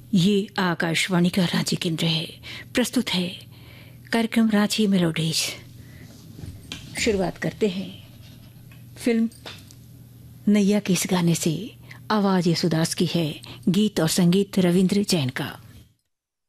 ये आकाशवाणी का रांची केंद्र है। प्रस्तुत है कार्यक्रम रांची मेलोडीज। शुरुआत करते हैं फिल्म नैया के इस गाने से। आवाज येसुदास की है, गीत और संगीत रविंद्र जैन का।